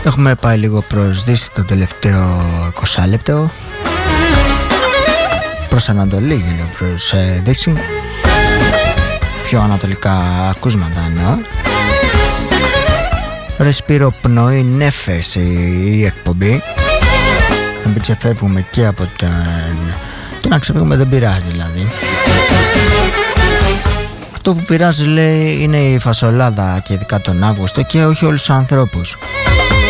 Έχουμε πάει λίγο προς Δύση το τελευταίο 20 λεπτό. Προς Ανατολή γύρω προς Δύση. Πιο ανατολικά ακούσματα εννοώ. Ρεσπίρο πνοή νέφες η εκπομπή. Να μην ξεφεύγουμε και από και να ξεφεύγουμε δεν πειράζει δηλαδή. Αυτό που πειράζει λέει είναι η φασολάδα και ειδικά τον Αύγουστο και όχι όλους τους ανθρώπους.